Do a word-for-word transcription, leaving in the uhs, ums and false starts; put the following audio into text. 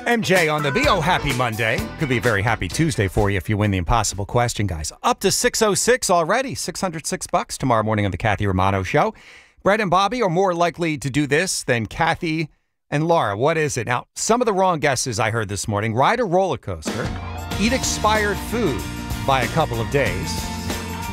M J on the B O Happy Monday. Could be a very happy Tuesday for you if you win the impossible question, guys. Up to six oh six already. six hundred six bucks tomorrow morning on the Kathy Romano Show. Brett and Bobby are more likely to do this than Kathy and Laura. What is it? Now, some of the wrong guesses I heard this morning. Ride a roller coaster. Eat expired food by a couple of days.